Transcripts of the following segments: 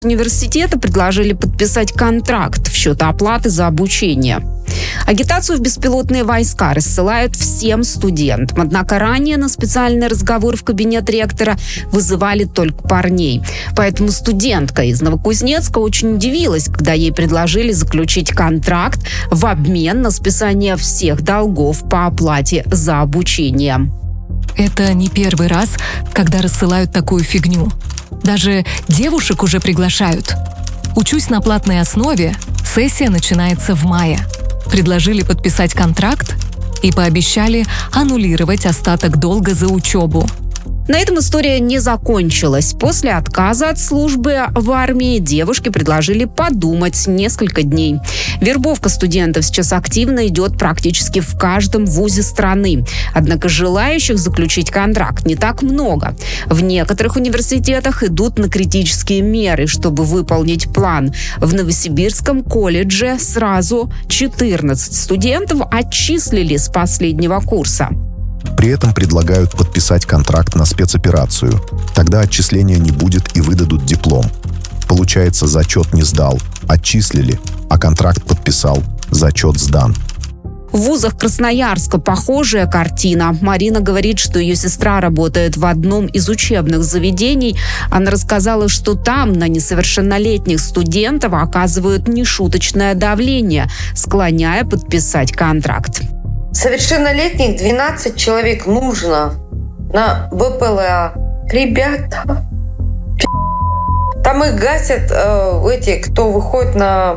Университеты предложили подписать контракт в счет оплаты за обучение. Агитацию в беспилотные войска рассылают всем студентам. Однако ранее на специальный разговор в кабинет ректора вызывали только парней. Поэтому студентка из Новокузнецка очень удивилась, когда ей предложили заключить контракт в обмен на списание всех долгов по оплате за обучение. Это не первый раз, когда рассылают такую фигню. Даже девушек уже приглашают. Учусь на платной основе, сессия начинается в мае. Предложили подписать контракт и пообещали аннулировать остаток долга за учебу. На этом история не закончилась. После отказа от службы в армии девушке предложили подумать несколько дней. Вербовка студентов сейчас активно идет практически в каждом вузе страны. Однако желающих заключить контракт не так много. В некоторых университетах идут на критические меры, чтобы выполнить план. В Новосибирском колледже сразу 14 студентов отчислили с последнего курса. При этом предлагают подписать контракт на спецоперацию. Тогда отчисления не будет и выдадут диплом. Получается, зачет не сдал, отчислили, а контракт подписал, зачет сдан. В вузах Красноярска похожая картина. Марина говорит, что ее сестра работает в одном из учебных заведений. Она рассказала, что там на несовершеннолетних студентов оказывают нешуточное давление, склоняя подписать контракт. Совершеннолетних 12 человек нужно на БПЛА. Ребята, там их гасят эти, кто выходит на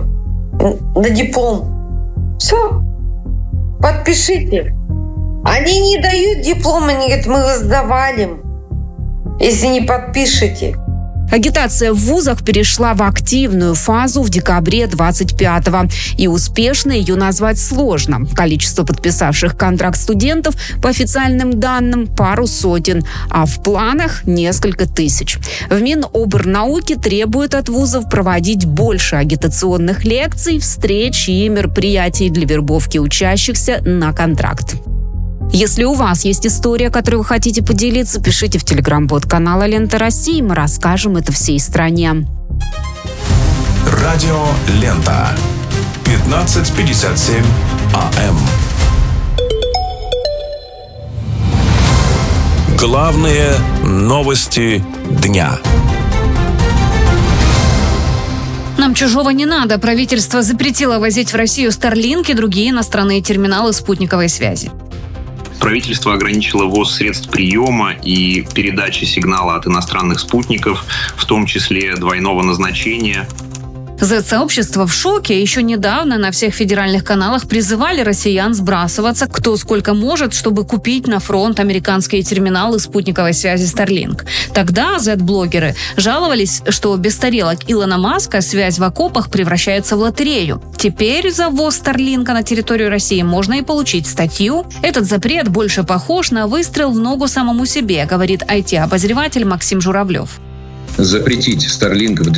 диплом. Все, подпишите. Они не дают диплом, они говорят, мы вас завалим, если не подпишете. Агитация в вузах перешла в активную фазу в декабре 25-го. И успешно ее назвать сложно. Количество подписавших контракт студентов, по официальным данным, пару сотен, а в планах несколько тысяч. В Минобрнауки требует от вузов проводить больше агитационных лекций, встреч и мероприятий для вербовки учащихся на контракт. Если у вас есть история, которой вы хотите поделиться, пишите в телеграм-бот канала «Лента России». Мы расскажем это всей стране. Радио «Лента». 15:57 АМ. Главные новости дня. Нам чужого не надо. Правительство запретило возить в Россию Starlink и другие иностранные терминалы спутниковой связи. Правительство ограничило ввоз средств приема и передачи сигнала от иностранных спутников, в том числе двойного назначения. Z-сообщество в шоке. Еще недавно на всех федеральных каналах призывали россиян сбрасываться кто сколько может, чтобы купить на фронт американские терминалы спутниковой связи Starlink. Тогда Z-блогеры жаловались, что без тарелок Илона Маска связь в окопах превращается в лотерею. Теперь за ввоз Starlink на территорию России можно и получить статью. Этот запрет больше похож на выстрел в ногу самому себе, говорит IT-обозреватель Максим Журавлев. Запретить Starlink в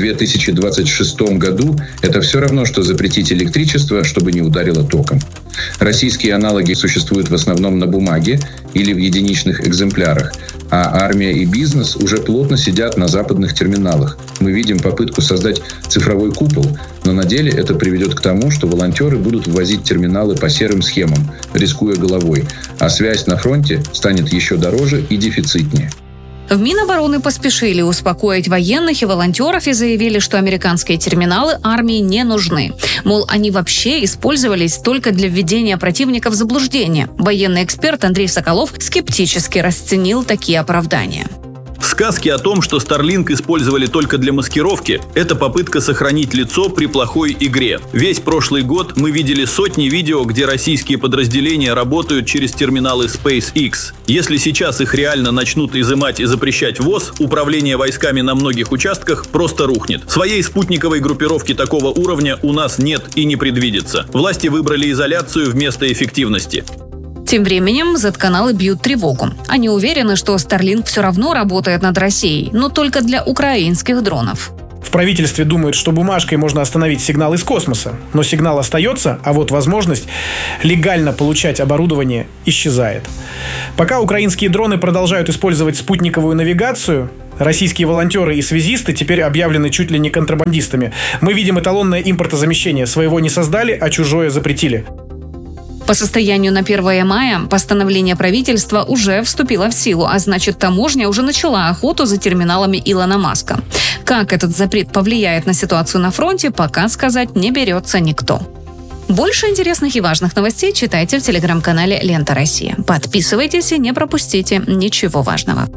2026 году – это все равно, что запретить электричество, чтобы не ударило током. Российские аналоги существуют в основном на бумаге или в единичных экземплярах, а армия и бизнес уже плотно сидят на западных терминалах. Мы видим попытку создать цифровой купол, но на деле это приведет к тому, что волонтеры будут ввозить терминалы по серым схемам, рискуя головой, а связь на фронте станет еще дороже и дефицитнее. В Минобороны поспешили успокоить военных и волонтеров и заявили, что американские терминалы армии не нужны. Мол, они вообще использовались только для введения противника в заблуждение. Военный эксперт Андрей Соколов скептически расценил такие оправдания. Сказки о том, что Starlink использовали только для маскировки, это попытка сохранить лицо при плохой игре. Весь прошлый год мы видели сотни видео, где российские подразделения работают через терминалы SpaceX. Если сейчас их реально начнут изымать и запрещать ввоз, управление войсками на многих участках просто рухнет. Своей спутниковой группировки такого уровня у нас нет и не предвидится. Власти выбрали изоляцию вместо эффективности. Тем временем Z-каналы бьют тревогу. Они уверены, что Starlink все равно работает над Россией, но только для украинских дронов. В правительстве думают, что бумажкой можно остановить сигнал из космоса, но сигнал остается, а вот возможность легально получать оборудование исчезает. Пока украинские дроны продолжают использовать спутниковую навигацию, российские волонтеры и связисты теперь объявлены чуть ли не контрабандистами. Мы видим эталонное импортозамещение. Своего не создали, а чужое запретили. По состоянию на 1 мая постановление правительства уже вступило в силу, а значит, таможня уже начала охоту за терминалами Илона Маска. Как этот запрет повлияет на ситуацию на фронте, пока сказать не берется никто. Больше интересных и важных новостей читайте в телеграм-канале «Лента Россия». Подписывайтесь и не пропустите ничего важного.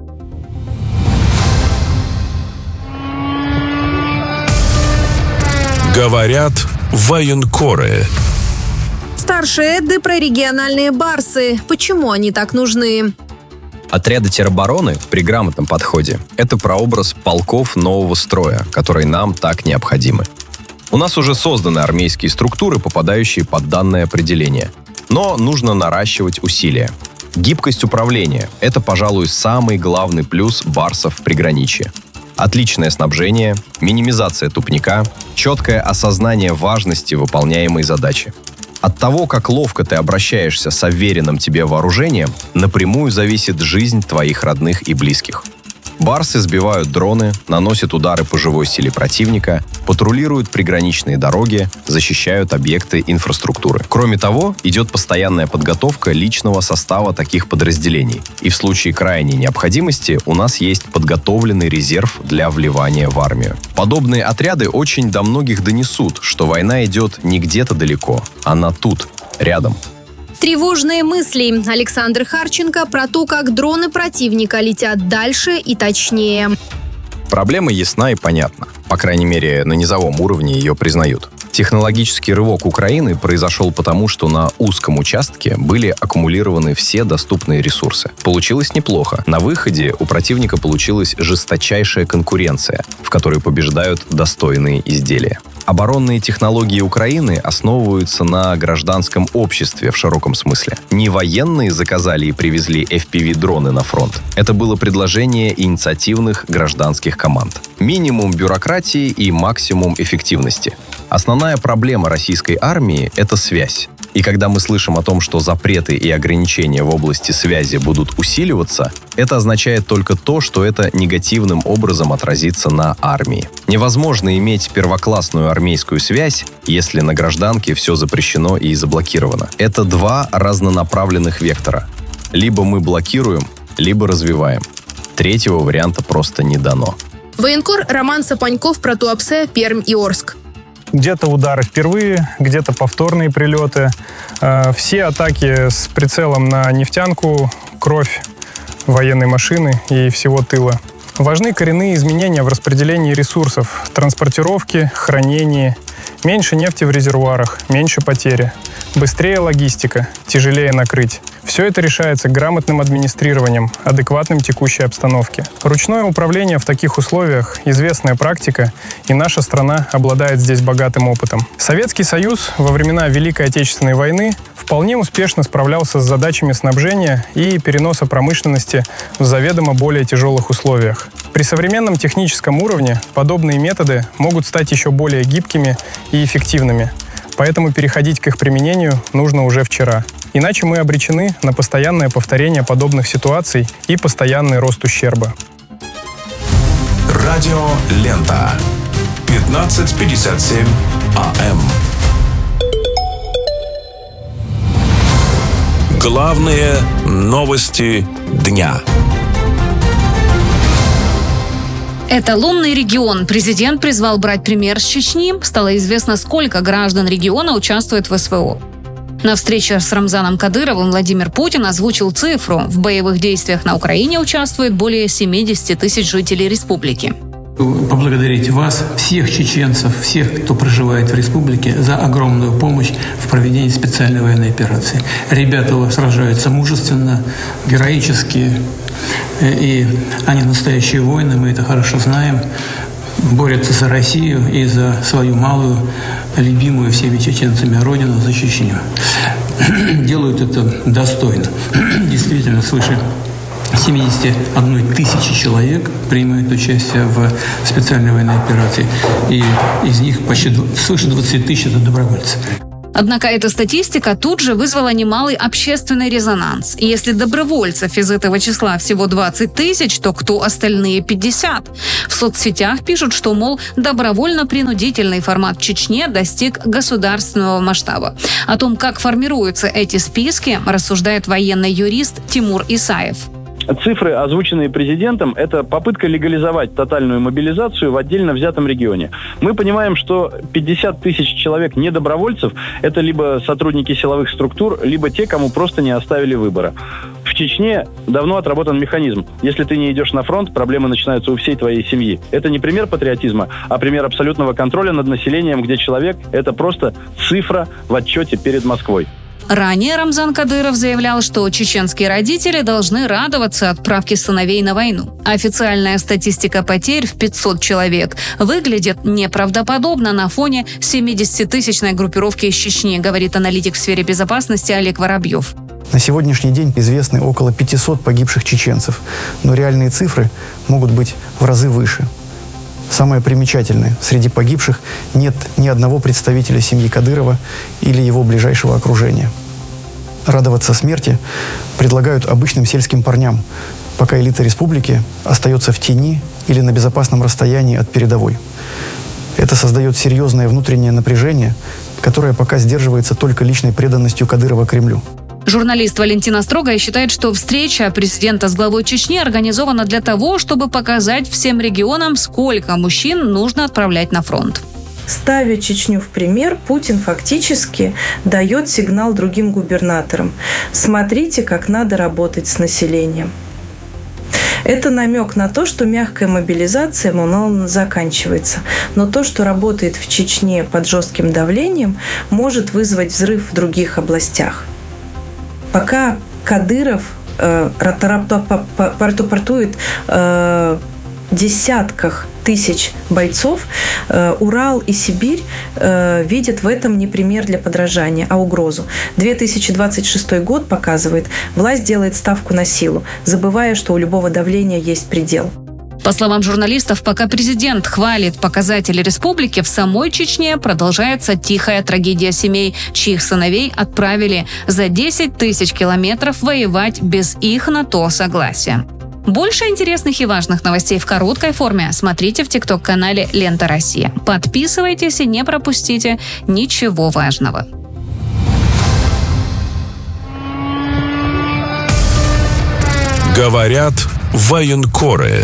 Говорят военкоры. Старшие Эдды про региональные барсы. Почему они так нужны? Отряды теробороны при грамотном подходе – это прообраз полков нового строя, которые нам так необходимы. У нас уже созданы армейские структуры, попадающие под данное определение. Но нужно наращивать усилия. Гибкость управления – это, пожалуй, самый главный плюс барсов в приграничье. Отличное снабжение, минимизация тупника, четкое осознание важности выполняемой задачи. От того, как ловко ты обращаешься с уверенным тебе вооружением, напрямую зависит жизнь твоих родных и близких. Барсы сбивают дроны, наносят удары по живой силе противника, патрулируют приграничные дороги, защищают объекты инфраструктуры. Кроме того, идет постоянная подготовка личного состава таких подразделений. И в случае крайней необходимости у нас есть подготовленный резерв для вливания в армию. Подобные отряды очень до многих донесут, что война идет не где-то далеко, она тут, рядом. Тревожные мысли. Александр Харченко про то, как дроны противника летят дальше и точнее. Проблема ясна и понятна. По крайней мере, на низовом уровне ее признают. Технологический рывок Украины произошел потому, что на узком участке были аккумулированы все доступные ресурсы. Получилось неплохо. На выходе у противника получилась жесточайшая конкуренция, в которой побеждают достойные изделия. Оборонные технологии Украины основываются на гражданском обществе в широком смысле. Не военные заказали и привезли FPV-дроны на фронт. Это было предложение инициативных гражданских команд. Минимум бюрократии и максимум эффективности. Основная проблема российской армии – это связь. И когда мы слышим о том, что запреты и ограничения в области связи будут усиливаться, это означает только то, что это негативным образом отразится на армии. Невозможно иметь первоклассную армейскую связь, если на гражданке все запрещено и заблокировано. Это два разнонаправленных вектора. Либо мы блокируем, либо развиваем. Третьего варианта просто не дано. Военкор Роман Сапаньков про Туапсе, Пермь и Орск. Где-то удары впервые, где-то повторные прилеты. Все атаки с прицелом на нефтянку, кровь военной машины и всего тыла. Важны коренные изменения в распределении ресурсов, транспортировке, хранении. Меньше нефти в резервуарах, меньше потери. Быстрее логистика, тяжелее накрыть. Все это решается грамотным администрированием, адекватным текущей обстановке. Ручное управление в таких условиях – известная практика, и наша страна обладает здесь богатым опытом. Советский Союз во времена Великой Отечественной войны вполне успешно справлялся с задачами снабжения и переноса промышленности в заведомо более тяжелых условиях. При современном техническом уровне подобные методы могут стать еще более гибкими и эффективными, поэтому переходить к их применению нужно уже вчера. Иначе мы обречены на постоянное повторение подобных ситуаций и постоянный рост ущерба. Радио «Лента». 15:57 АМ. Главные новости дня. Это лунный регион. Президент призвал брать пример с Чечни. Стало известно, сколько граждан региона участвует в СВО. На встрече с Рамзаном Кадыровым Владимир Путин озвучил цифру. В боевых действиях на Украине участвует более 70 тысяч жителей республики. Поблагодарить вас, всех чеченцев, всех, кто проживает в республике, за огромную помощь в проведении специальной военной операции. Ребята сражаются мужественно, героически, и они настоящие воины, мы это хорошо знаем. Борются за Россию и за свою малую, любимую всеми чеченцами родину, за Чечню. Делают это достойно. Действительно, свыше 71 тысячи человек принимают участие в специальной военной операции, и из них почти свыше 20 тысяч – это добровольцы. Однако эта статистика тут же вызвала немалый общественный резонанс. И если добровольцев из этого числа всего 20 тысяч, то кто остальные 50? В соцсетях пишут, что, мол, добровольно-принудительный формат в Чечне достиг государственного масштаба. О том, как формируются эти списки, рассуждает военный юрист Тимур Исаев. Цифры, озвученные президентом, это попытка легализовать тотальную мобилизацию в отдельно взятом регионе. Мы понимаем, что 50 тысяч человек недобровольцев – это либо сотрудники силовых структур, либо те, кому просто не оставили выбора. В Чечне давно отработан механизм. Если ты не идешь на фронт, проблемы начинаются у всей твоей семьи. Это не пример патриотизма, а пример абсолютного контроля над населением, где человек – это просто цифра в отчете перед Москвой. Ранее Рамзан Кадыров заявлял, что чеченские родители должны радоваться отправке сыновей на войну. Официальная статистика потерь в 500 человек выглядит неправдоподобно на фоне 70-тысячной группировки из Чечни, говорит аналитик в сфере безопасности Олег Воробьев. На сегодняшний день известны около 500 погибших чеченцев, но реальные цифры могут быть в разы выше. Самое примечательное, среди погибших нет ни одного представителя семьи Кадырова или его ближайшего окружения. Радоваться смерти предлагают обычным сельским парням, пока элита республики остается в тени или на безопасном расстоянии от передовой. Это создает серьезное внутреннее напряжение, которое пока сдерживается только личной преданностью Кадырова Кремлю. Журналист Валентина Строгая считает, что встреча президента с главой Чечни организована для того, чтобы показать всем регионам, сколько мужчин нужно отправлять на фронт. Ставя Чечню в пример, Путин фактически дает сигнал другим губернаторам. Смотрите, как надо работать с населением. Это намек на то, что мягкая мобилизация, мол, заканчивается. Но то, что работает в Чечне под жестким давлением, может вызвать взрыв в других областях. Пока Кадыров рапортует десятках тысяч бойцов, Урал и Сибирь видят в этом не пример для подражания, а угрозу. 2026 год показывает, власть делает ставку на силу, забывая, что у любого давления есть предел. По словам журналистов, пока президент хвалит показатели республики, в самой Чечне продолжается тихая трагедия семей, чьих сыновей отправили за 10 тысяч километров воевать без их на то согласия. Больше интересных и важных новостей в короткой форме смотрите в ТикТок-канале «Лента Россия». Подписывайтесь и не пропустите ничего важного. Говорят военкоры.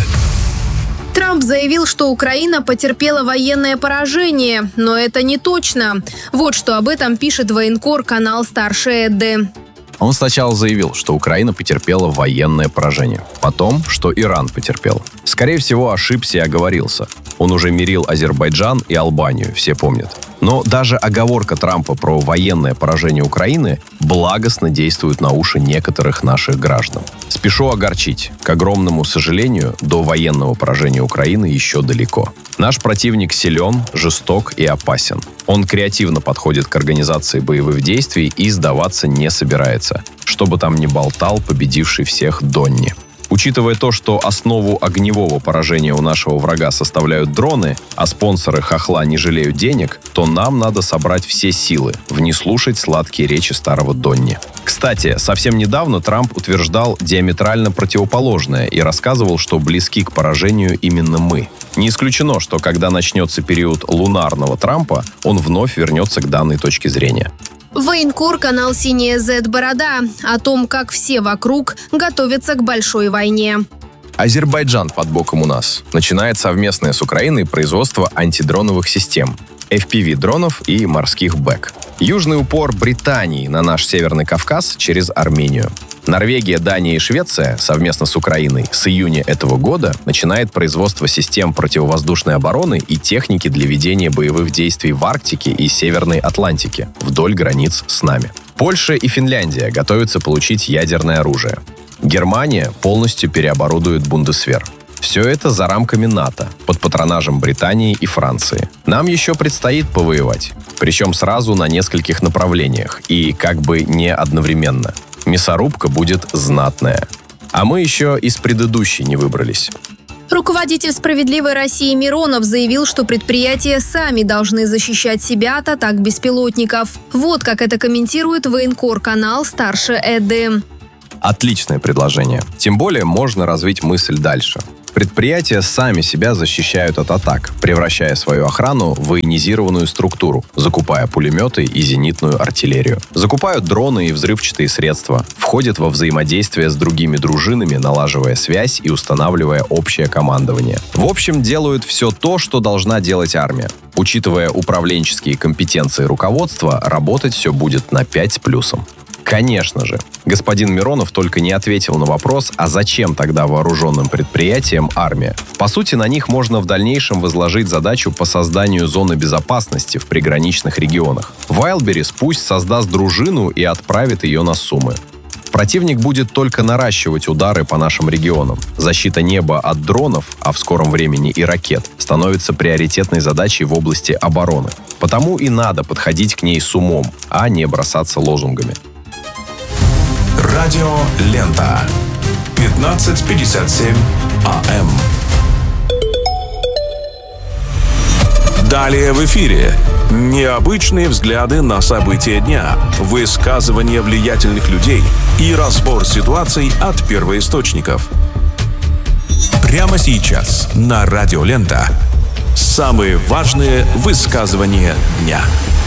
Трамп заявил, что Украина потерпела военное поражение, но это не точно. Вот что об этом пишет военкор канал «Старший Эдды». Он сначала заявил, что Украина потерпела военное поражение. Потом, что Иран потерпел. Скорее всего, ошибся и оговорился. Он уже мирил Азербайджан и Албанию, все помнят. Но даже оговорка Трампа про военное поражение Украины благостно действует на уши некоторых наших граждан. Спешу огорчить. К огромному сожалению, до военного поражения Украины еще далеко. Наш противник силен, жесток и опасен. Он креативно подходит к организации боевых действий и сдаваться не собирается, что бы там ни болтал победивший всех Донни. Учитывая то, что основу огневого поражения у нашего врага составляют дроны, а спонсоры хохла не жалеют денег, то нам надо собрать все силы, в не слушать сладкие речи старого Донни. Кстати, совсем недавно Трамп утверждал диаметрально противоположное и рассказывал, что близки к поражению именно мы. Не исключено, что когда начнется период лунарного Трампа, он вновь вернется к данной точке зрения. Военкор канал «Синяя Z-борода» о том, как все вокруг готовятся к большой войне. Азербайджан под боком у нас. Начинает совместное с Украиной производство антидроновых систем, FPV-дронов и морских БЭК. Южный упор Британии на наш Северный Кавказ через Армению. Норвегия, Дания и Швеция совместно с Украиной с июня этого года начинает производство систем противовоздушной обороны и техники для ведения боевых действий в Арктике и Северной Атлантике вдоль границ с нами. Польша и Финляндия готовятся получить ядерное оружие. Германия полностью переоборудует Бундесвер. Все это за рамками НАТО, под патронажем Британии и Франции. Нам еще предстоит повоевать. Причем сразу на нескольких направлениях и как бы не одновременно. Мясорубка будет знатная. А мы еще из предыдущей не выбрались. Руководитель «Справедливой России» Миронов заявил, что предприятия сами должны защищать себя от атак беспилотников. Вот как это комментирует военкор-канал «Старше Эды». Отличное предложение. Тем более можно развить мысль дальше. Предприятия сами себя защищают от атак, превращая свою охрану в военизированную структуру, закупая пулеметы и зенитную артиллерию. Закупают дроны и взрывчатые средства, входят во взаимодействие с другими дружинами, налаживая связь и устанавливая общее командование. В общем, делают все то, что должна делать армия. Учитывая управленческие компетенции руководства, работать все будет на 5 с плюсом. Конечно же, господин Миронов только не ответил на вопрос, а зачем тогда вооруженным предприятиям армия? По сути, на них можно в дальнейшем возложить задачу по созданию зоны безопасности в приграничных регионах. Wildberries пусть создаст дружину и отправит ее на Сумы. Противник будет только наращивать удары по нашим регионам. Защита неба от дронов, а в скором времени и ракет, становится приоритетной задачей в области обороны. Потому и надо подходить к ней с умом, а не бросаться лозунгами. Радио Лента. 15:57 АМ. Далее в эфире. Необычные взгляды на события дня, высказывания влиятельных людей и разбор ситуаций от первоисточников. Прямо сейчас на Радио Лента. Самые важные высказывания дня.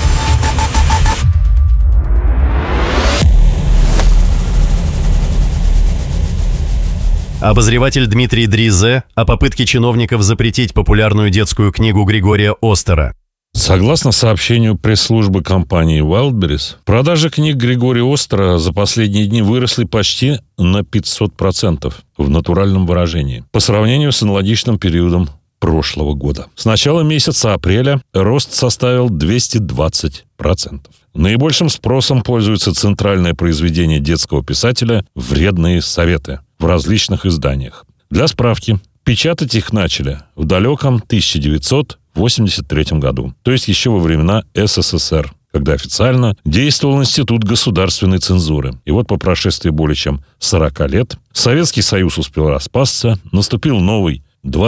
Обозреватель Дмитрий Дризе о попытке чиновников запретить популярную детскую книгу Григория Остера. Согласно сообщению пресс-службы компании Wildberries, продажи книг Григория Остера за последние дни выросли почти на 500% в натуральном выражении по сравнению с аналогичным периодом прошлого года. С начала месяца апреля рост составил 220%. Наибольшим спросом пользуется центральное произведение детского писателя «Вредные советы» в различных изданиях. Для справки, печатать их начали в далеком 1983 году, то есть еще во времена СССР, когда официально действовал Институт государственной цензуры. И вот по прошествии более чем 40 лет Советский Союз успел распасться, наступил новый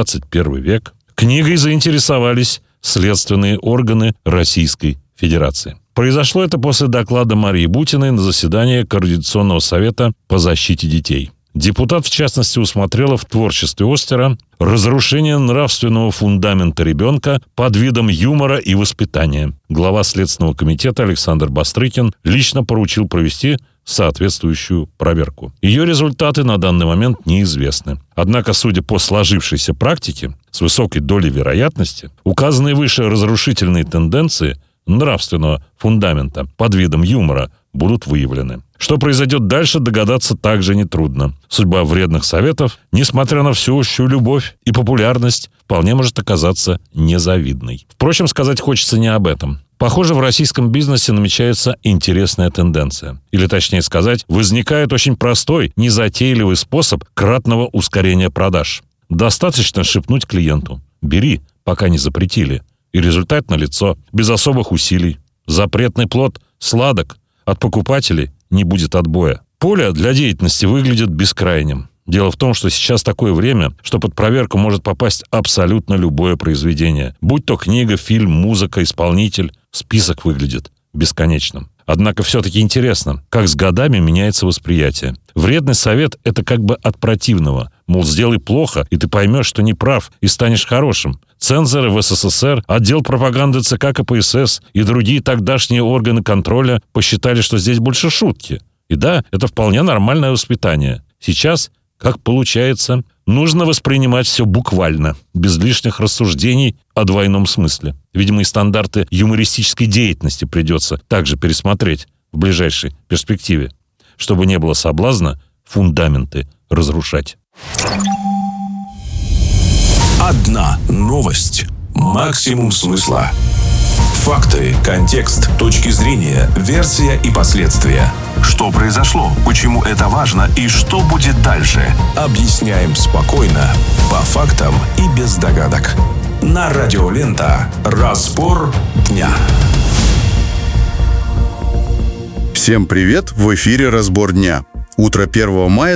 21 век. Книгой заинтересовались следственные органы Российской Федерации. Произошло это после доклада Марии Бутиной на заседании Координационного совета по защите детей. Депутат, в частности, усмотрела в творчестве Остера разрушение нравственного фундамента ребенка под видом юмора и воспитания. Глава Следственного комитета Александр Бастрыкин лично поручил провести соответствующую проверку. Ее результаты на данный момент неизвестны. Однако, судя по сложившейся практике, с высокой долей вероятности, указанные выше разрушительные тенденции нравственного фундамента под видом юмора будут выявлены. Что произойдет дальше, догадаться также нетрудно. Судьба вредных советов, несмотря на всеобщую любовь и популярность, вполне может оказаться незавидной. Впрочем, сказать хочется не об этом. Похоже, в российском бизнесе намечается интересная тенденция. Или, точнее сказать, возникает очень простой, незатейливый способ кратного ускорения продаж. Достаточно шепнуть клиенту: «Бери, пока не запретили». И результат налицо, без особых усилий. Запретный плод сладок, от покупателей не будет отбоя. Поле для деятельности выглядит бескрайним. Дело в том, что сейчас такое время, что под проверку может попасть абсолютно любое произведение. Будь то книга, фильм, музыка, исполнитель. Список выглядит бесконечным. Однако все-таки интересно, как с годами меняется восприятие. Вредный совет – это как бы от противного. Мол, сделай плохо, и ты поймешь, что не прав, и станешь хорошим. Цензоры в СССР, отдел пропаганды ЦК КПСС и другие тогдашние органы контроля посчитали, что здесь больше шутки. И да, это вполне нормальное воспитание. Сейчас, как получается, нужно воспринимать все буквально, без лишних рассуждений о двойном смысле. Видимо, и стандарты юмористической деятельности придется также пересмотреть в ближайшей перспективе, чтобы не было соблазна фундаменты разрушать. Одна новость. Максимум смысла. Факты, контекст, точки зрения, версия и последствия. Что произошло, почему это важно и что будет дальше. Объясняем спокойно, по фактам и без догадок. На Радио Лента. Разбор дня. Всем привет! В эфире «Разбор дня». Утро 1 мая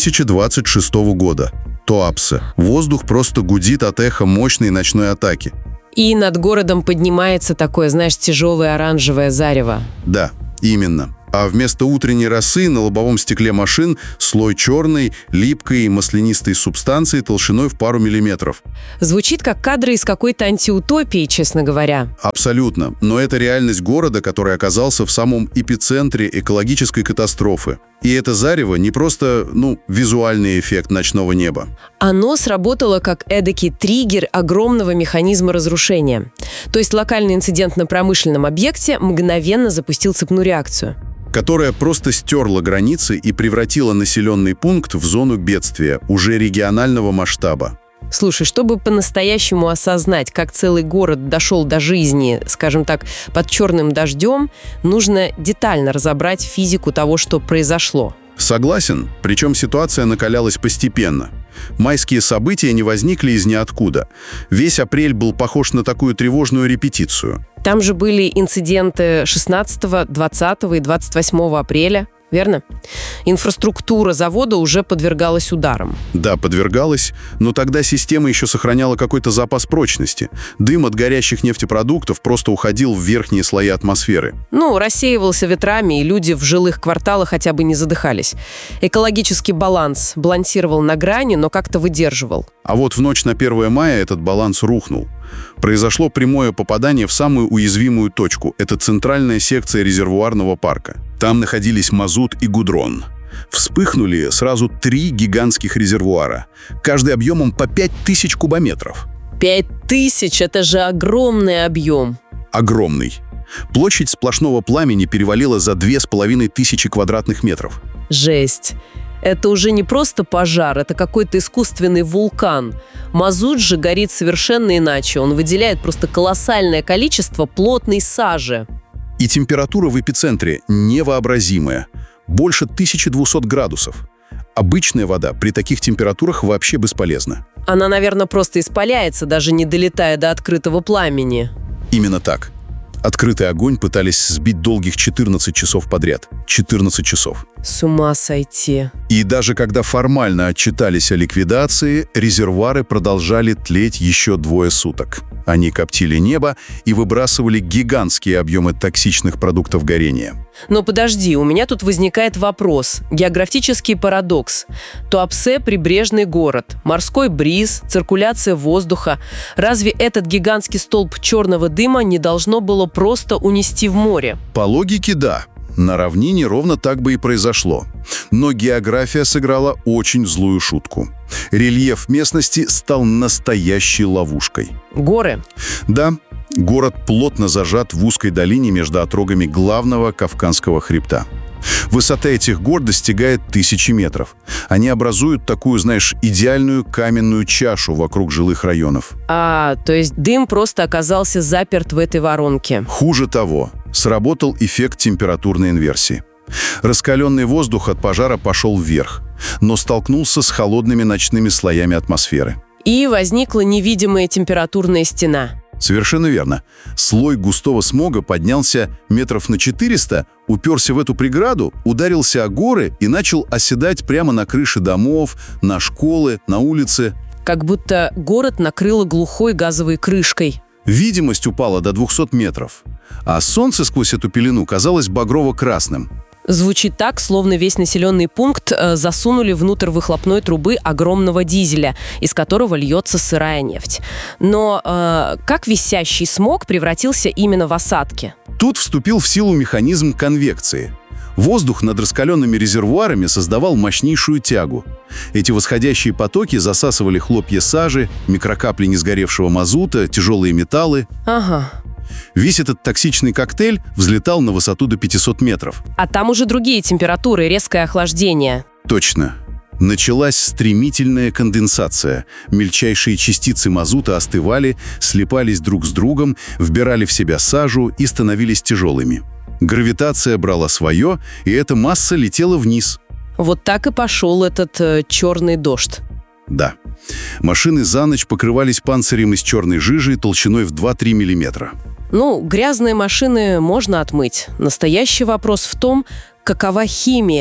2026 года. Туапсе. Воздух просто гудит от эха мощной ночной атаки. И над городом поднимается такое, знаешь, тяжелое оранжевое зарево. Да, именно. А вместо утренней росы на лобовом стекле машин слой черной, липкой и маслянистой субстанции толщиной в пару миллиметров. Звучит как кадры из какой-то антиутопии, честно говоря. Абсолютно. Но это реальность города, который оказался в самом эпицентре экологической катастрофы. И это зарево не просто, визуальный эффект ночного неба. Оно сработало как эдакий триггер огромного механизма разрушения. То есть локальный инцидент на промышленном объекте мгновенно запустил цепную реакцию. Которая просто стерла границы и превратила населенный пункт в зону бедствия, уже регионального масштаба. Слушай, чтобы по-настоящему осознать, как целый город дошел до жизни, скажем так, под черным дождем, нужно детально разобрать физику того, что произошло. Согласен, причем ситуация накалялась постепенно. Майские события не возникли из ниоткуда. Весь апрель был похож на такую тревожную репетицию. Там же были инциденты 16, 20 и 28 апреля. Верно? Инфраструктура завода уже подвергалась ударам. Да, подвергалась, но тогда система еще сохраняла какой-то запас прочности. Дым от горящих нефтепродуктов просто уходил в верхние слои атмосферы. Рассеивался ветрами, и люди в жилых кварталах хотя бы не задыхались. Экологический баланс балансировал на грани, но как-то выдерживал. А вот в ночь на 1 мая этот баланс рухнул. Произошло прямое попадание в самую уязвимую точку. Это центральная секция резервуарного парка. Там находились мазут и гудрон. Вспыхнули сразу 3 гигантских резервуара, каждый объемом по 5000 кубометров. 5000 – это же огромный объем. Огромный. Площадь сплошного пламени перевалила за 2500 квадратных метров. Жесть. Это уже не просто пожар, это какой-то искусственный вулкан. Мазут же горит совершенно иначе. Он выделяет просто колоссальное количество плотной сажи. И температура в эпицентре невообразимая. Больше 1200 градусов. Обычная вода при таких температурах вообще бесполезна. Она, наверное, просто испаляется, даже не долетая до открытого пламени. Именно так. Открытый огонь пытались сбить долгих 14 часов подряд. 14 часов. С ума сойти. И даже когда формально отчитались о ликвидации, резервуары продолжали тлеть еще 2 суток. Они коптили небо и выбрасывали гигантские объемы токсичных продуктов горения. Но подожди, у меня тут возникает вопрос. Географический парадокс. Туапсе – прибрежный город, морской бриз, циркуляция воздуха. Разве этот гигантский столб черного дыма не должно было просто унести в море? По логике, да. На равнине ровно так бы и произошло. Но география сыграла очень злую шутку. Рельеф местности стал настоящей ловушкой. Горы? Да. Город плотно зажат в узкой долине между отрогами главного Кавказского хребта. Высота этих гор достигает 1000 метров. Они образуют такую, идеальную каменную чашу вокруг жилых районов. То есть дым просто оказался заперт в этой воронке. Хуже того, сработал эффект температурной инверсии. Раскаленный воздух от пожара пошел вверх, но столкнулся с холодными ночными слоями атмосферы. И возникла невидимая температурная стена. Совершенно верно. Слой густого смога поднялся метров на 400, уперся в эту преграду, ударился о горы и начал оседать прямо на крыши домов, на школы, на улице. Как будто город накрыло глухой газовой крышкой. Видимость упала до 200 метров, а солнце сквозь эту пелену казалось багрово-красным. Звучит так, словно весь населенный пункт засунули внутрь выхлопной трубы огромного дизеля, из которого льется сырая нефть. Но как висящий смог превратился именно в осадки? Тут вступил в силу механизм конвекции. Воздух над раскаленными резервуарами создавал мощнейшую тягу. Эти восходящие потоки засасывали хлопья сажи, микрокапли несгоревшего мазута, тяжелые металлы. Ага. Весь этот токсичный коктейль взлетал на высоту до 500 метров. А там уже другие температуры, резкое охлаждение. Точно. Началась стремительная конденсация. Мельчайшие частицы мазута остывали, слипались друг с другом, вбирали в себя сажу и становились тяжелыми. Гравитация брала свое, и эта масса летела вниз. Вот так и пошел этот черный дождь. Да. Машины за ночь покрывались панцирем из черной жижи толщиной в 2-3 миллиметра. Грязные машины можно отмыть. Настоящий вопрос в том, какова химия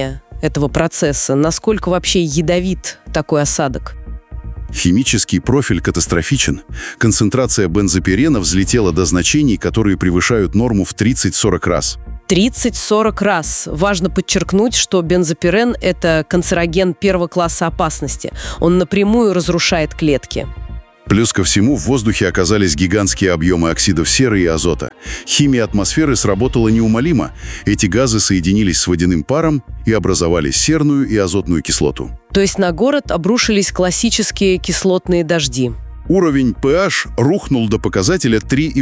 этого процесса? Насколько вообще ядовит такой осадок? Химический профиль катастрофичен. Концентрация бензопирена взлетела до значений, которые превышают норму в 30-40 раз. 30-40 раз. Важно подчеркнуть, что бензопирен – это канцероген первого класса опасности. Он напрямую разрушает клетки. Плюс ко всему, в воздухе оказались гигантские объемы оксидов серы и азота. Химия атмосферы сработала неумолимо. Эти газы соединились с водяным паром и образовали серную и азотную кислоту. То есть на город обрушились классические кислотные дожди. Уровень pH рухнул до показателя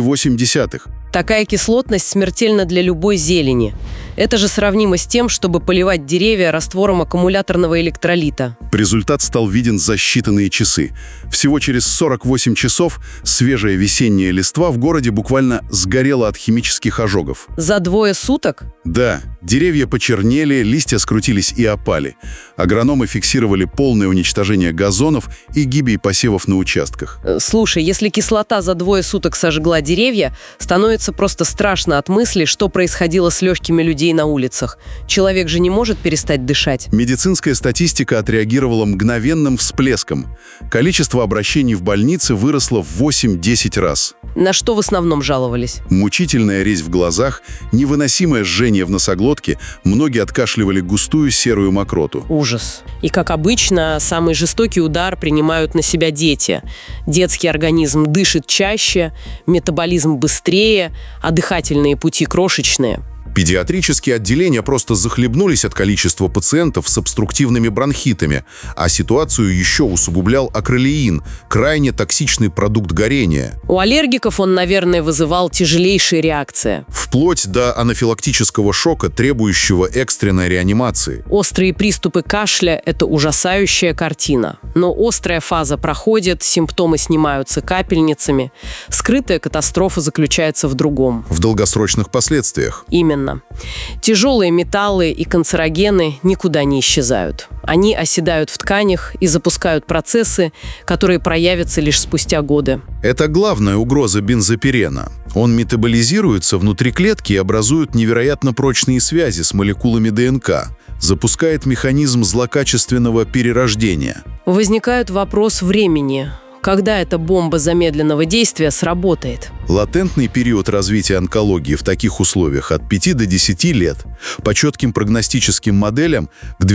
3,8. Такая кислотность смертельна для любой зелени. Это же сравнимо с тем, чтобы поливать деревья раствором аккумуляторного электролита. Результат стал виден за считанные часы. Всего через 48 часов свежая весенняя листва в городе буквально сгорела от химических ожогов. За 2 суток? Да. Деревья почернели, листья скрутились и опали. Агрономы фиксировали полное уничтожение газонов и гибель посевов на участках. Слушай, если кислота за 2 суток сожгла деревья, становится просто страшно от мысли, что происходило с легкими людей на улицах. Человек же не может перестать дышать. Медицинская статистика отреагировала мгновенным всплеском. Количество обращений в больнице выросло в 8-10 раз. На что в основном жаловались? Мучительная резь в глазах, невыносимое жжение в носоглотке, многие откашливали густую серую мокроту. Ужас. И, как обычно, самый жестокий удар принимают на себя дети. Детский организм дышит чаще, метаболизм быстрее, а дыхательные пути крошечные. Педиатрические отделения просто захлебнулись от количества пациентов с обструктивными бронхитами, а ситуацию еще усугублял акрилеин, крайне токсичный продукт горения. У аллергиков он, наверное, вызывал тяжелейшие реакции. Вплоть до анафилактического шока, требующего экстренной реанимации. Острые приступы кашля – это ужасающая картина. Но острая фаза проходит, симптомы снимаются капельницами. Скрытая катастрофа заключается в другом. В долгосрочных последствиях. Именно. Тяжелые металлы и канцерогены никуда не исчезают. Они оседают в тканях и запускают процессы, которые проявятся лишь спустя годы. Это главная угроза бензопирена. Он метаболизируется внутри клетки и образует невероятно прочные связи с молекулами ДНК, запускает механизм злокачественного перерождения. Возникает вопрос времени. Когда эта бомба замедленного действия сработает? Латентный период развития онкологии в таких условиях от 5 до 10 лет. По четким прогностическим моделям к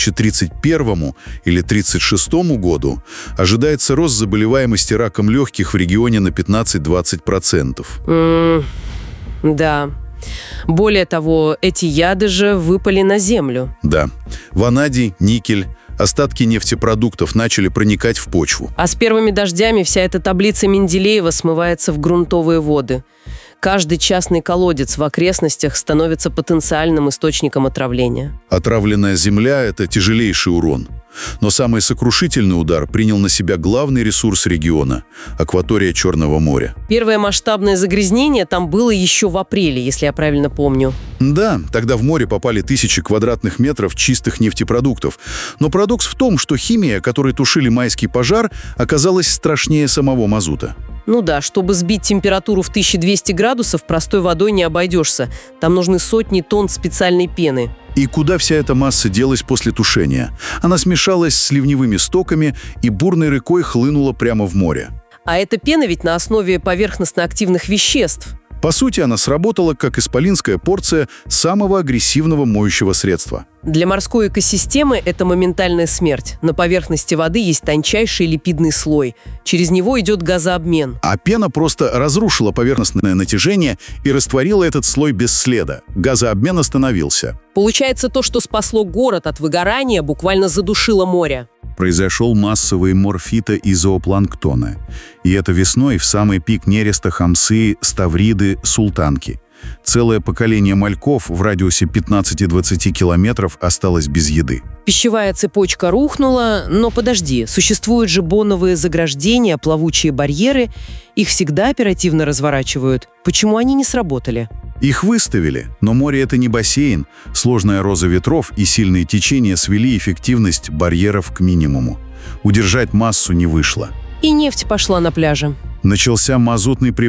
2031 или 2036 году ожидается рост заболеваемости раком легких в регионе на 15-20%. Да. Более того, эти яды же выпали на землю. Да. Ванадий, никель, остатки нефтепродуктов начали проникать в почву. А с первыми дождями вся эта таблица Менделеева смывается в грунтовые воды. Каждый частный колодец в окрестностях становится потенциальным источником отравления. Отравленная земля – это тяжелейший урон. Но самый сокрушительный удар принял на себя главный ресурс региона – акватория Черного моря. Первое масштабное загрязнение там было еще в апреле, если я правильно помню. Да, тогда в море попали тысячи квадратных метров чистых нефтепродуктов. Но парадокс в том, что химия, которой тушили майский пожар, оказалась страшнее самого мазута. Ну да, чтобы сбить температуру в 1200 градусов, простой водой не обойдешься. Там нужны сотни тонн специальной пены. И куда вся эта масса делась после тушения? Она смешалась с ливневыми стоками и бурной рекой хлынула прямо в море. А эта пена ведь на основе поверхностно-активных веществ. По сути, она сработала как исполинская порция самого агрессивного моющего средства. Для морской экосистемы это моментальная смерть. На поверхности воды есть тончайший липидный слой. Через него идет газообмен. А пена просто разрушила поверхностное натяжение и растворила этот слой без следа. Газообмен остановился. Получается, то, что спасло город от выгорания, буквально задушило море. Произошел массовый мор фито- и зоопланктона. И это весной в самый пик нереста хамсы, ставриды, султанки. Целое поколение мальков в радиусе 15-20 километров осталось без еды. Пищевая цепочка рухнула, но подожди, существуют же боновые заграждения, плавучие барьеры. Их всегда оперативно разворачивают. Почему они не сработали? Их выставили, но море – это не бассейн. Сложная роза ветров и сильные течения свели эффективность барьеров к минимуму. Удержать массу не вышло. И нефть пошла на пляже. Начался мазутный прибой.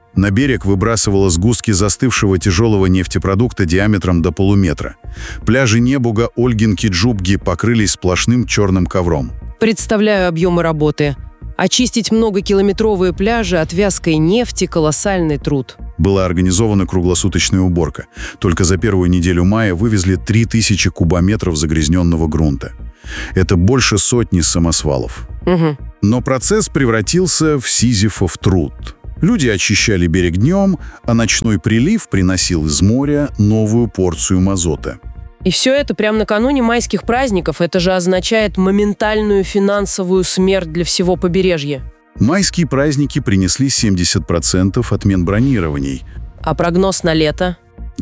На берег выбрасывало сгустки застывшего тяжелого нефтепродукта диаметром до полуметра. Пляжи Небуга, Ольгинки, Джубги покрылись сплошным черным ковром. Представляю объемы работы. Очистить многокилометровые пляжи от вязкой нефти – колоссальный труд. Была организована круглосуточная уборка. Только за первую неделю мая вывезли 3000 кубометров загрязненного грунта. Это больше сотни самосвалов. Угу. Но процесс превратился в сизифов труд. Люди очищали берег днем, а ночной прилив приносил из моря новую порцию мазота. И все это прямо накануне майских праздников. Это же означает моментальную финансовую смерть для всего побережья. Майские праздники принесли 70% отмен бронирований. А прогноз на лето?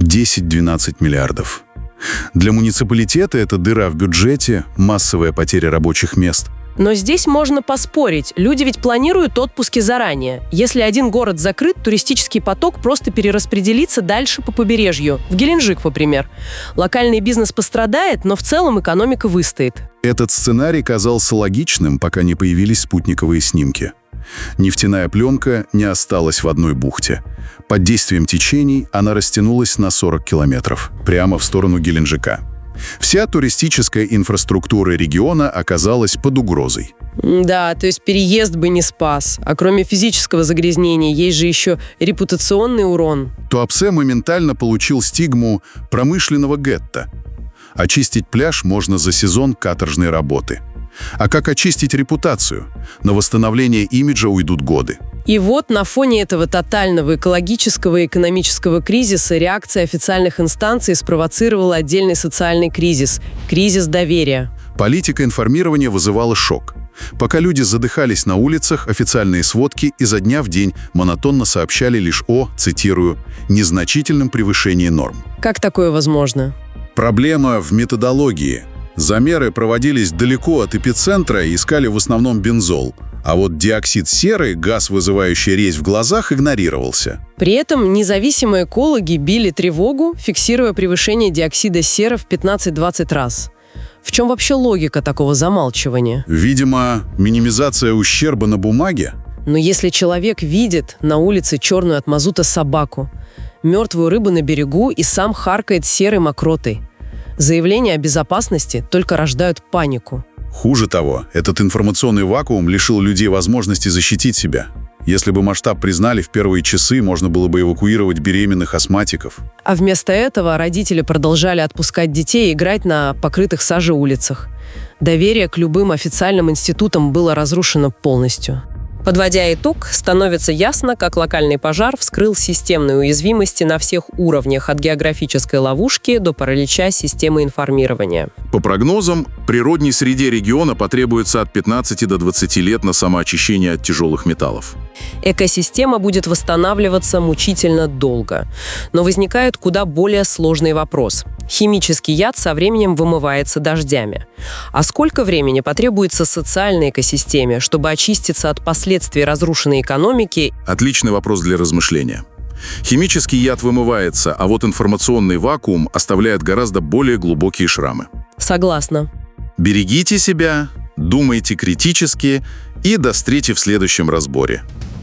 10-12 миллиардов. Для муниципалитета это дыра в бюджете, массовая потеря рабочих мест. Но здесь можно поспорить. Люди ведь планируют отпуски заранее. Если один город закрыт, туристический поток просто перераспределится дальше по побережью. В Геленджик, например. Локальный бизнес пострадает, но в целом экономика выстоит. Этот сценарий казался логичным, пока не появились спутниковые снимки. Нефтяная пленка не осталась в одной бухте. Под действием течений она растянулась на 40 километров, прямо в сторону Геленджика. Вся туристическая инфраструктура региона оказалась под угрозой. Да, то есть переезд бы не спас. А кроме физического загрязнения, есть же еще репутационный урон. Туапсе моментально получил стигму промышленного гетто. Очистить пляж можно за сезон каторжной работы. А как очистить репутацию? На восстановление имиджа уйдут годы. И вот на фоне этого тотального экологического и экономического кризиса реакция официальных инстанций спровоцировала отдельный социальный кризис – кризис доверия. Политика информирования вызывала шок. Пока люди задыхались на улицах, официальные сводки изо дня в день монотонно сообщали лишь о, цитирую, «незначительном превышении норм». Как такое возможно? Проблема в методологии. Замеры проводились далеко от эпицентра и искали в основном бензол. А вот диоксид серы, газ, вызывающий резь в глазах, игнорировался. При этом независимые экологи били тревогу, фиксируя превышение диоксида серы в 15-20 раз. В чем вообще логика такого замалчивания? Видимо, минимизация ущерба на бумаге. Но если человек видит на улице черную от мазута собаку, мертвую рыбу на берегу и сам харкает серой мокротой, заявления о безопасности только рождают панику. Хуже того, этот информационный вакуум лишил людей возможности защитить себя. Если бы масштаб признали в первые часы, можно было бы эвакуировать беременных астматиков. А вместо этого родители продолжали отпускать детей играть на покрытых сажей улицах. Доверие к любым официальным институтам было разрушено полностью. Подводя итог, становится ясно, как локальный пожар вскрыл системные уязвимости на всех уровнях, от географической ловушки до паралича системы информирования. По прогнозам, природной среде региона потребуется от 15 до 20 лет на самоочищение от тяжелых металлов. Экосистема будет восстанавливаться мучительно долго. Но возникает куда более сложный вопрос. Химический яд со временем вымывается дождями. А сколько времени потребуется социальной экосистеме, чтобы очиститься от последствий разрушенной экономики? Отличный вопрос для размышления. Химический яд вымывается, а вот информационный вакуум оставляет гораздо более глубокие шрамы. Согласна. Берегите себя, думайте критически и до встречи в следующем разборе.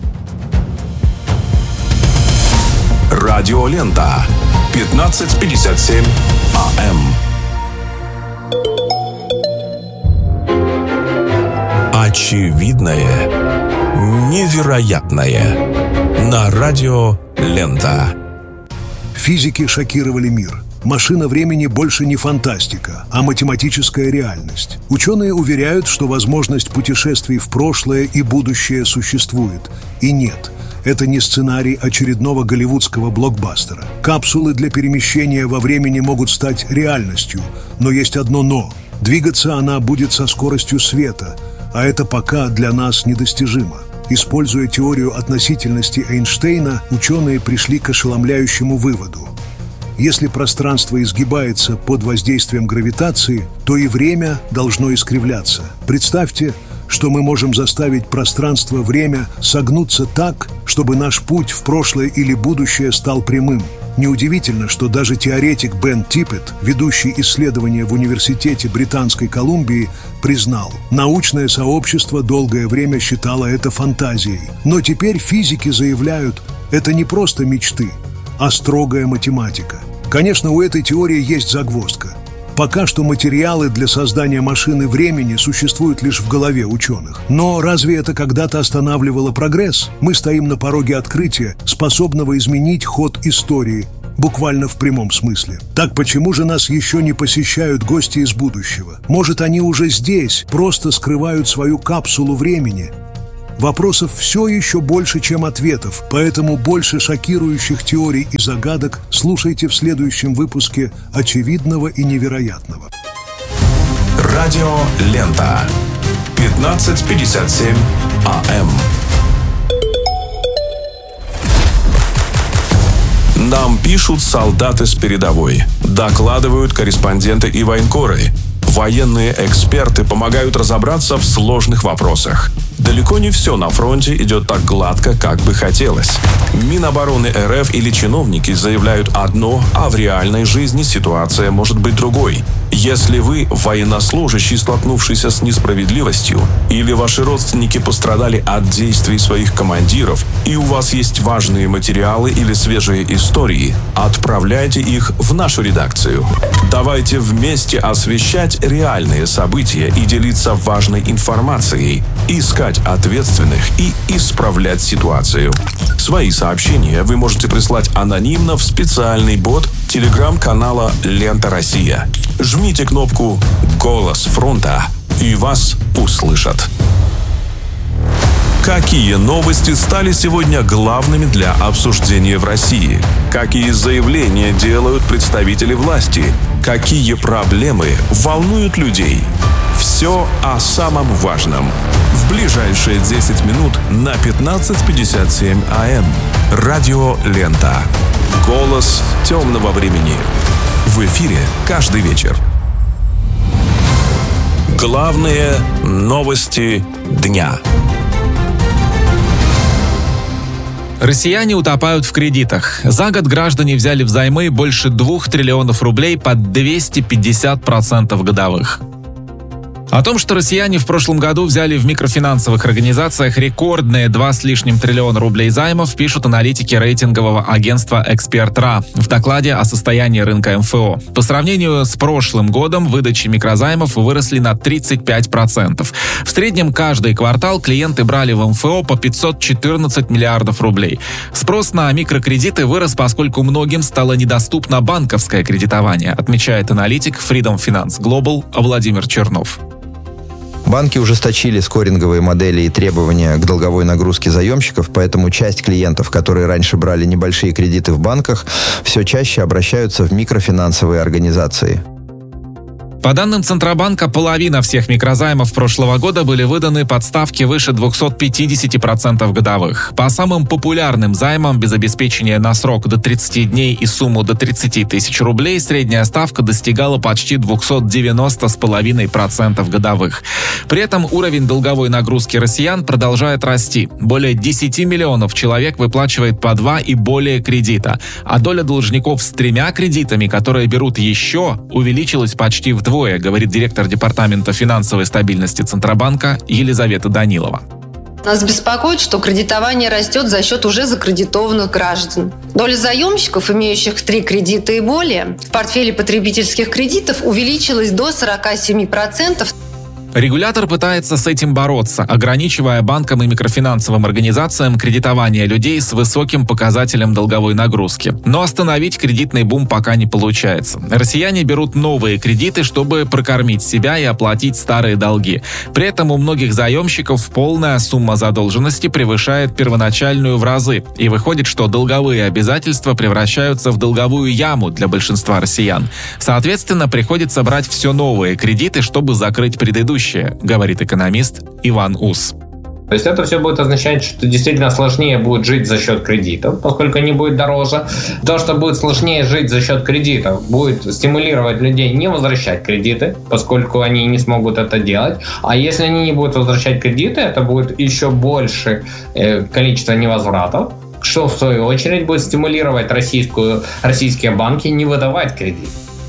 Радиолента. 15:57 АМ. Очевидное, невероятное. На радио «Лента». Физики шокировали мир. Машина времени больше не фантастика, а математическая реальность. Ученые уверяют, что возможность путешествий в прошлое и будущее существует. И нет, это не сценарий очередного голливудского блокбастера. Капсулы для перемещения во времени могут стать реальностью, но есть одно «но». Двигаться она будет со скоростью света, а это пока для нас недостижимо. Используя теорию относительности Эйнштейна, ученые пришли к ошеломляющему выводу. Если пространство изгибается под воздействием гравитации, то и время должно искривляться. Представьте, что мы можем заставить пространство-время согнуться так, чтобы наш путь в прошлое или будущее стал прямым. Неудивительно, что даже теоретик Бен Типпет, ведущий исследования в Университете Британской Колумбии, признал, научное сообщество долгое время считало это фантазией. Но теперь физики заявляют, Это не просто мечты, а строгая математика. Конечно, у этой теории есть загвоздка. Пока что материалы для создания машины времени существуют лишь в голове ученых. Но разве это когда-то останавливало прогресс? Мы стоим на пороге открытия, способного изменить ход истории, буквально в прямом смысле. Так почему же нас еще не посещают гости из будущего? Может, они уже здесь, просто скрывают свою капсулу времени? Вопросов все еще больше, чем ответов, поэтому больше шокирующих теорий и загадок слушайте в следующем выпуске «Очевидного и невероятного». Радио Лента. 15:57 АМ. Нам пишут солдаты с передовой, докладывают корреспонденты и военкоры. Военные эксперты помогают разобраться в сложных вопросах. Далеко не все на фронте идет так гладко, как бы хотелось. Минобороны РФ или чиновники заявляют одно, а в реальной жизни ситуация может быть другой. Если вы военнослужащий, столкнувшийся с несправедливостью, или ваши родственники пострадали от действий своих командиров, и у вас есть важные материалы или свежие истории, отправляйте их в нашу редакцию. Давайте вместе освещать реальные события и делиться важной информацией, искать ответственных и исправлять ситуацию. Свои сообщения вы можете прислать анонимно в специальный бот телеграм-канала «Лента Россия». Жмите кнопку «Голос фронта» и вас услышат. Какие новости стали сегодня главными для обсуждения в России? Какие заявления делают представители власти? Какие проблемы волнуют людей? Все о самом важном. В ближайшие 10 минут на 15:57 АМ. Радио Лента. Голос темного времени. В эфире каждый вечер. Главные новости дня. Россияне утопают в кредитах. За год граждане взяли взаймы больше 2 триллионов рублей под 250% годовых. О том, что россияне в прошлом году взяли в микрофинансовых организациях рекордные 2 с лишним триллиона рублей займов, пишут аналитики рейтингового агентства «Эксперт.РА» в докладе о состоянии рынка МФО. По сравнению с прошлым годом выдачи микрозаймов выросли на 35%. В среднем каждый квартал клиенты брали в МФО по 514 миллиардов рублей. Спрос на микрокредиты вырос, поскольку многим стало недоступно банковское кредитование, отмечает аналитик Freedom Finance Global Владимир Чернов. Банки ужесточили скоринговые модели и требования к долговой нагрузке заемщиков, поэтому часть клиентов, которые раньше брали небольшие кредиты в банках, все чаще обращаются в микрофинансовые организации. По данным Центробанка, половина всех микрозаймов прошлого года были выданы под ставки выше 250% годовых. По самым популярным займам без обеспечения на срок до 30 дней и сумму до 30 тысяч рублей средняя ставка достигала почти 290,5% годовых. При этом уровень долговой нагрузки россиян продолжает расти. Более 10 миллионов человек выплачивает по 2 и более кредита, а доля должников с 3 кредитами, которые берут еще, увеличилась почти вдвое, говорит директор Департамента финансовой стабильности Центробанка Елизавета Данилова. Нас беспокоит, что кредитование растет за счет уже закредитованных граждан. Доля заемщиков, имеющих 3 кредита и более, в портфеле потребительских кредитов увеличилась до 47%. Регулятор пытается с этим бороться, ограничивая банкам и микрофинансовым организациям кредитование людей с высоким показателем долговой нагрузки. Но остановить кредитный бум пока не получается. Россияне берут новые кредиты, чтобы прокормить себя и оплатить старые долги. При этом у многих заемщиков полная сумма задолженности превышает первоначальную в разы. И выходит, что долговые обязательства превращаются в долговую яму для большинства россиян. Соответственно, приходится брать все новые кредиты, чтобы закрыть предыдущие, говорит экономист Иван Ус. То есть это все будет означать, что действительно сложнее будет жить за счет кредитов, поскольку они будут дороже. То, что будет сложнее жить за счет кредитов, будет стимулировать людей не возвращать кредиты, поскольку они не смогут это делать. А если они не будут возвращать кредиты, это будет еще больше количество невозвратов, что в свою очередь будет стимулировать российские банки не выдавать кредит.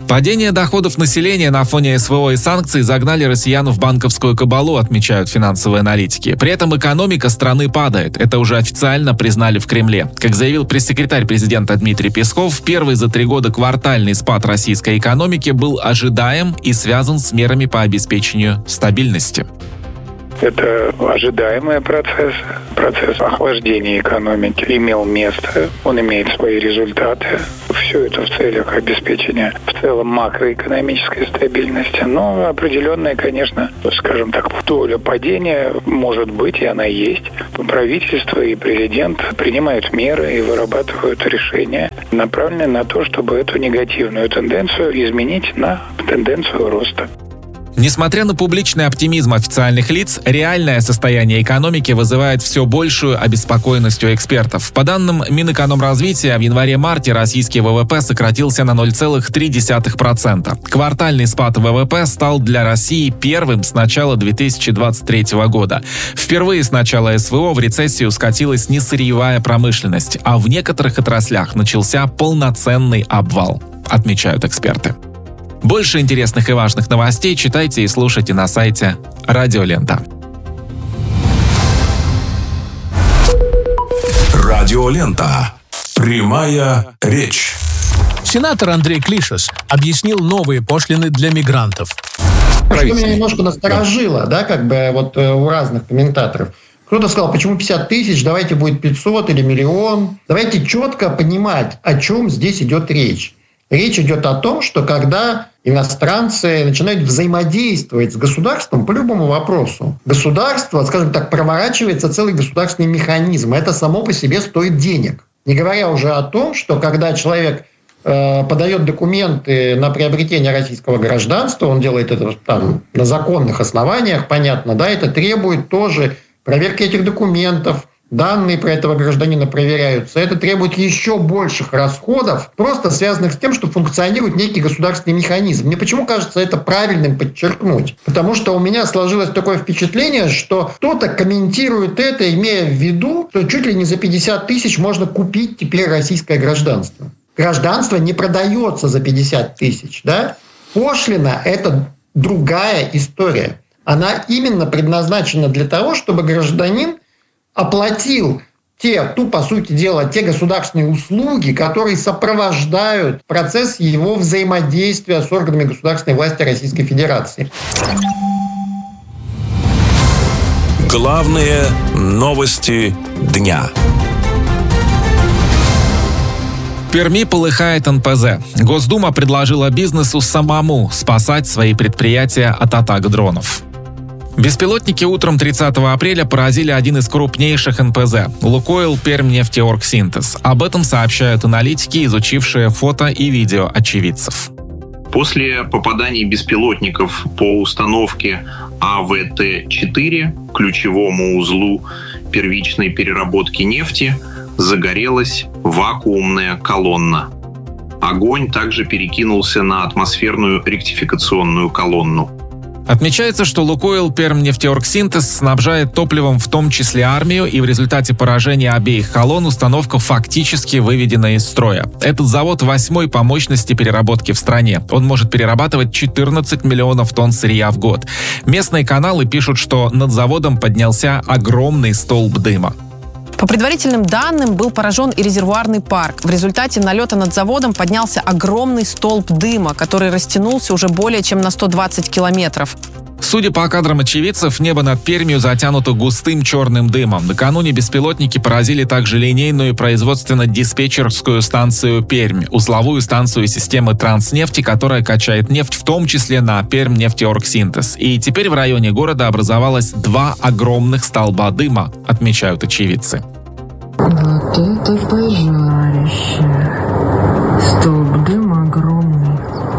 Падение доходов населения на фоне СВО и санкций загнали россиян в банковскую кабалу, отмечают финансовые аналитики. При этом экономика страны падает. Это уже официально признали в Кремле. Как заявил пресс-секретарь президента Дмитрий Песков, первый за 3 года квартальный спад российской экономики был ожидаем и связан с мерами по обеспечению стабильности. Это ожидаемый процесс охлаждения экономики имел место, он имеет свои результаты. Все это в целях обеспечения в целом макроэкономической стабильности. Но определенная, конечно, скажем так, доля падения может быть, и она есть. Правительство и президент принимают меры и вырабатывают решения, направленные на то, чтобы эту негативную тенденцию изменить на тенденцию роста. Несмотря на публичный оптимизм официальных лиц, реальное состояние экономики вызывает все большую обеспокоенность у экспертов. По данным Минэкономразвития, в январе-марте российский ВВП сократился на 0,3%. Квартальный спад ВВП стал для России первым с начала 2023 года. Впервые с начала СВО в рецессию скатилась не сырьевая промышленность, а в некоторых отраслях начался полноценный обвал, отмечают эксперты. Больше интересных и важных новостей читайте и слушайте на сайте Радио Лента. Радио Лента. Прямая речь. Сенатор Андрей Клишес объяснил новые пошлины для мигрантов. Что меня немножко насторожило, у разных комментаторов. Кто-то сказал, почему 50 тысяч, давайте будет 500 или миллион. Давайте четко понимать, о чем здесь идет речь. Речь идет о том, что когда иностранцы начинают взаимодействовать с государством по любому вопросу, государство, скажем так, проворачивается целый государственный механизм. Это само по себе стоит денег. Не говоря уже о том, что когда человек подает документы на приобретение российского гражданства, он делает это на законных основаниях, понятно, да, это требует тоже проверки этих документов, данные про этого гражданина проверяются. Это требует еще больших расходов, просто связанных с тем, что функционирует некий государственный механизм. Мне почему кажется это правильным подчеркнуть? Потому что у меня сложилось такое впечатление, что кто-то комментирует это, имея в виду, что чуть ли не за 50 тысяч можно купить теперь российское гражданство. Гражданство не продается за 50 тысяч. Да? Пошлина – это другая история. Она именно предназначена для того, чтобы гражданин оплатил по сути дела, те государственные услуги, которые сопровождают процесс его взаимодействия с органами государственной власти Российской Федерации. Главные новости дня. В Перми полыхает НПЗ. Госдума предложила бизнесу самому спасать свои предприятия от атак дронов. Беспилотники утром 30 апреля поразили один из крупнейших НПЗ – «Лукойл Пермнефтеоргсинтез». Об этом сообщают аналитики, изучившие фото и видео очевидцев. После попаданий беспилотников по установке АВТ-4, ключевому узлу первичной переработки нефти, загорелась вакуумная колонна. Огонь также перекинулся на атмосферную ректификационную колонну. Отмечается, что «Лукойл Пермнефтеоргсинтез» снабжает топливом в том числе армию, и в результате поражения обеих колонн установка фактически выведена из строя. Этот завод 8-й по мощности переработки в стране. Он может перерабатывать 14 миллионов тонн сырья в год. Местные каналы пишут, что над заводом поднялся огромный столб дыма. По предварительным данным, был поражен и резервуарный парк. В результате налета над заводом поднялся огромный столб дыма, который растянулся уже более чем на 120 километров. Судя по кадрам очевидцев, небо над Пермью затянуто густым черным дымом. Накануне беспилотники поразили также линейную производственно-диспетчерскую станцию «Пермь», узловую станцию системы «Транснефти», которая качает нефть в том числе на Пермнефтеоргсинтез. И теперь в районе города образовалось 2 огромных столба дыма, отмечают очевидцы. Вот это пожарище. Столб дыма огромный,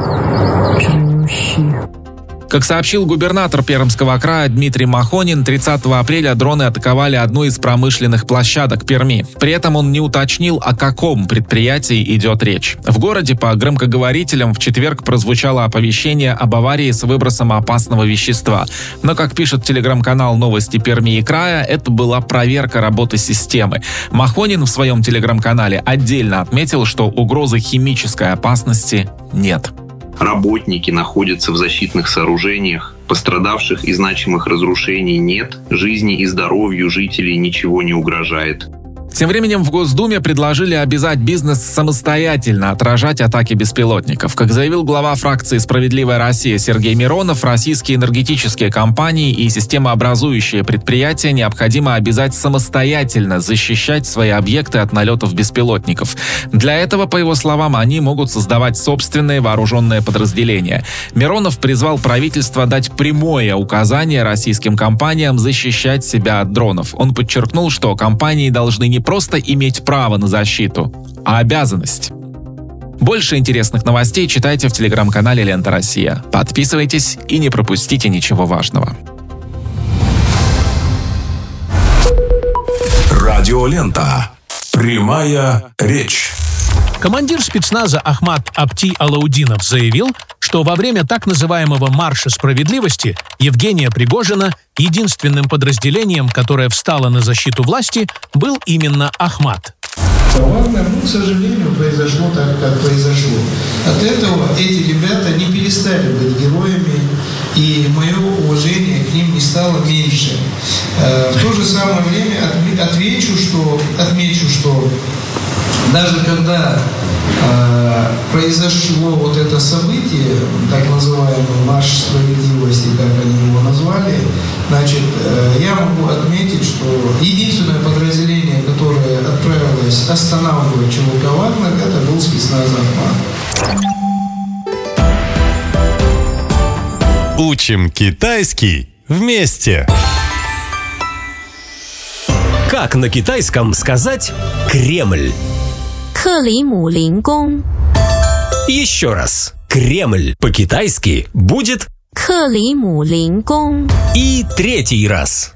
чернющий. Как сообщил губернатор Пермского края Дмитрий Махонин, 30 апреля дроны атаковали одну из промышленных площадок Перми. При этом он не уточнил, о каком предприятии идет речь. В городе по громкоговорителям в четверг прозвучало оповещение об аварии с выбросом опасного вещества. Но, как пишет телеграм-канал «Новости Перми и края», это была проверка работы системы. Махонин в своем телеграм-канале отдельно отметил, что угрозы химической опасности нет. Работники находятся в защитных сооружениях, пострадавших и значимых разрушений нет, жизни и здоровью жителей ничего не угрожает. Тем временем в Госдуме предложили обязать бизнес самостоятельно отражать атаки беспилотников. Как заявил глава фракции «Справедливая Россия» Сергей Миронов, российские энергетические компании и системообразующие предприятия необходимо обязать самостоятельно защищать свои объекты от налетов беспилотников. Для этого, по его словам, они могут создавать собственные вооруженные подразделения. Миронов призвал правительство дать прямое указание российским компаниям защищать себя от дронов. Он подчеркнул, что компании должны не просто иметь право на защиту, а обязанность. Больше интересных новостей читайте в телеграм-канале «Лента Россия». Подписывайтесь и не пропустите ничего важного. Радиолента. Прямая речь. Командир спецназа Ахмат Апти Алаудинов заявил, что во время так называемого «Марша справедливости» Евгения Пригожина единственным подразделением, которое встало на защиту власти, был именно Ахмат. К сожалению, произошло так, как произошло. От этого эти ребята не перестали быть героями, и мое уважение к ним не стало меньше. В то же самое время отмечу, что даже когда произошло вот это событие, так называемый марш справедливости, как они его назвали, значит, я могу отметить, что единственное подразделение, которое отправилось останавливать ЧВК «Вагнер», это был спецназ «Ахмат». Учим китайский вместе. Как на китайском сказать «Кремль»? Еще раз. Кремль по-китайски будет и третий раз.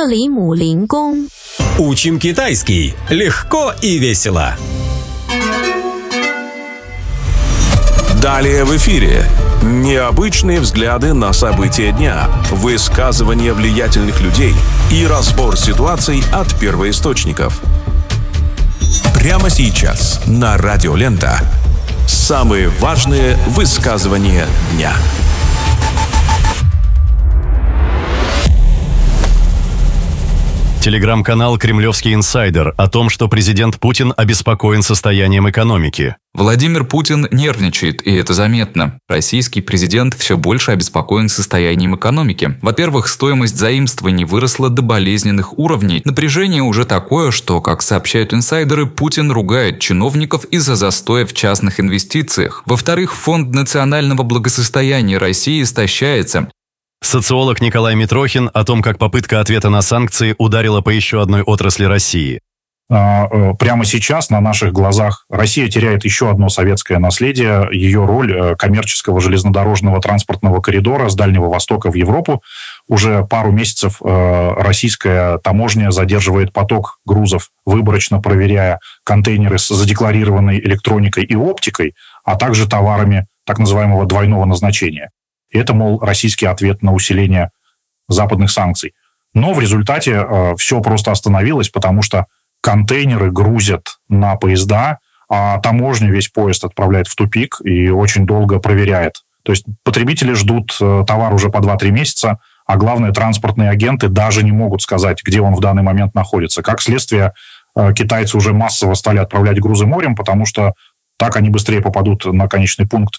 Учим китайский легко и весело. Далее в эфире. Необычные взгляды на события дня, высказывания влиятельных людей и разбор ситуаций от первоисточников. Прямо сейчас на Радио Лента. Самые важные высказывания дня. Телеграм-канал «Кремлевский инсайдер» о том, что президент Путин обеспокоен состоянием экономики. Владимир Путин нервничает, и это заметно. Российский президент все больше обеспокоен состоянием экономики. Во-первых, стоимость заимствований выросла до болезненных уровней. Напряжение уже такое, что, как сообщают инсайдеры, Путин ругает чиновников из-за застоя в частных инвестициях. Во-вторых, Фонд национального благосостояния России истощается. Социолог Николай Митрохин о том, как попытка ответа на санкции ударила по еще одной отрасли России. Прямо сейчас на наших глазах Россия теряет еще одно советское наследие. Ее роль коммерческого железнодорожного транспортного коридора с Дальнего Востока в Европу. Уже пару месяцев российская таможня задерживает поток грузов, выборочно проверяя контейнеры с задекларированной электроникой и оптикой, а также товарами так называемого двойного назначения. И это, мол, российский ответ на усиление западных санкций. Но в результате все просто остановилось, потому что контейнеры грузят на поезда, а таможня весь поезд отправляет в тупик и очень долго проверяет. То есть потребители ждут товар уже по 2-3 месяца, а главное, транспортные агенты даже не могут сказать, где он в данный момент находится. Как следствие, китайцы уже массово стали отправлять грузы морем, потому что так они быстрее попадут на конечный пункт.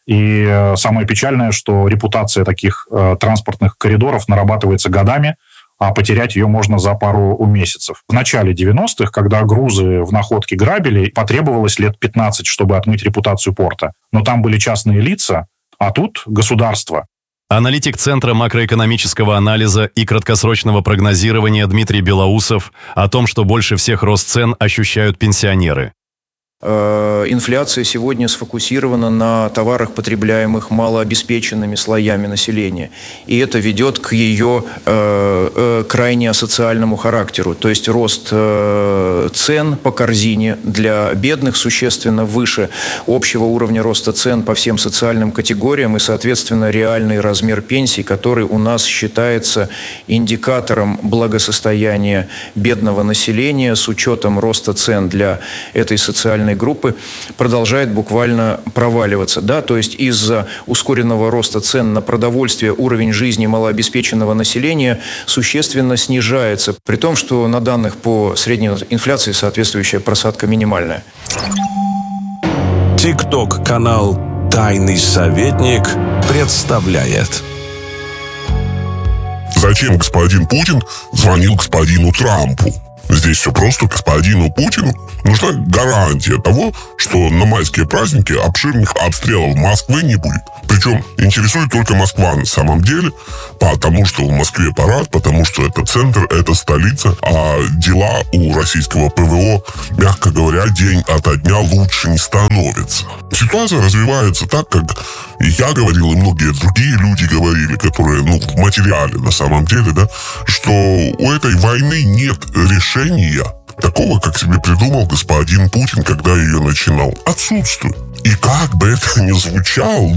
И самое печальное, что репутация таких транспортных коридоров нарабатывается годами, а потерять ее можно за пару месяцев. В начале 90-х, когда грузы в находке грабили, потребовалось лет 15, чтобы отмыть репутацию порта. Но там были частные лица, а тут государство. Аналитик Центра макроэкономического анализа и краткосрочного прогнозирования Дмитрий Белоусов о том, что больше всех рост цен ощущают пенсионеры. Инфляция сегодня сфокусирована на товарах, потребляемых малообеспеченными слоями населения. И это ведет к ее крайне асоциальному характеру. То есть рост цен по корзине для бедных существенно выше общего уровня роста цен по всем социальным категориям и, соответственно, реальный размер пенсий, который у нас считается индикатором благосостояния бедного населения с учетом роста цен для этой социальной военной группы продолжает буквально проваливаться. Да? То есть из-за ускоренного роста цен на продовольствие уровень жизни малообеспеченного населения существенно снижается, при том, что на данных по средней инфляции соответствующая просадка минимальная. ТикТок-канал «Тайный советник» представляет. Зачем господин Путин звонил господину Трампу? Здесь все просто. Господину Путину нужна гарантия того, что на майские праздники обширных обстрелов Москвы не будет. Причем интересует только Москва на самом деле, потому что в Москве парад, потому что это центр, это столица, а дела у российского ПВО, мягко говоря, день ото дня лучше не становятся. Ситуация развивается так, как я говорил, и многие другие люди говорили, которые, в материале на самом деле, да, что у этой войны нет решения такого, как себе придумал господин Путин, когда ее начинал. Отсутствует. И как бы это ни звучало,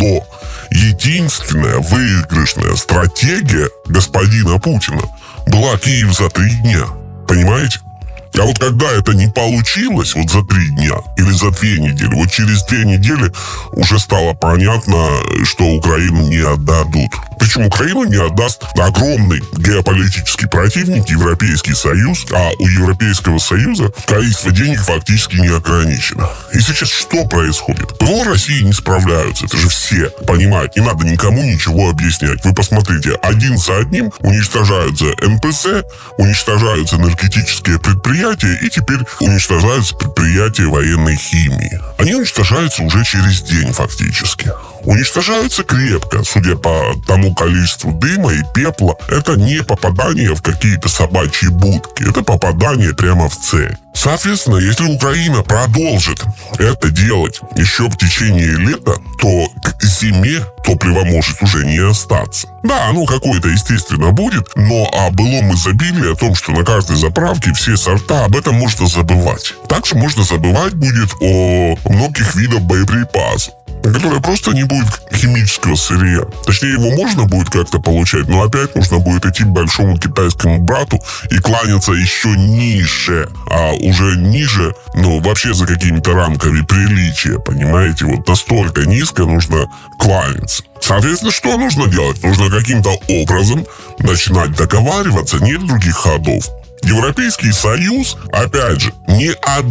единственная выигрышная стратегия господина Путина была Киев за 3 дня. Понимаете? А вот когда это не получилось вот за 3 дня или за 2 недели, вот через 2 недели уже стало понятно, что Украину не отдадут. Причем Украину не отдаст огромный геополитический противник Европейский Союз, а у Европейского Союза количество денег фактически не ограничено. И сейчас что происходит? ПВО России не справляются, это же все понимают, не надо никому ничего объяснять. Вы посмотрите, один за одним уничтожаются НПЗ, уничтожаются энергетические предприятия, и теперь уничтожаются предприятия военной химии. Они уничтожаются уже через день фактически. Уничтожаются крепко, судя по тому количеству дыма и пепла. Это не попадание в какие-то собачьи будки, это попадание прямо в цель. Соответственно, если Украина продолжит это делать еще в течение лета, то к зиме топлива может уже не остаться. Да, оно какое-то, естественно, будет, но о былом изобилии, о том, что на каждой заправке все сорта, об этом можно забывать. Также можно забывать будет о многих видах боеприпасов, на которые просто не будет химического сырья. Точнее, его можно будет как-то получать, но опять нужно будет идти к большому китайскому брату и кланяться еще ниже. А уже ниже, вообще за какими-то рамками приличия, понимаете? Вот настолько низко нужно кланяться. Соответственно, что нужно делать? Нужно каким-то образом начинать договариваться, нет других ходов. Европейский Союз, опять же, не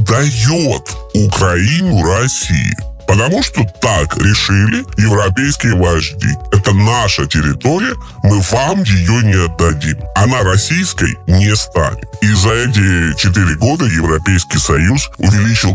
отдает Украину России. Потому что так решили европейские вожди. Это наша территория, мы вам ее не отдадим. Она российской не станет. И за эти 4 года Европейский Союз увеличил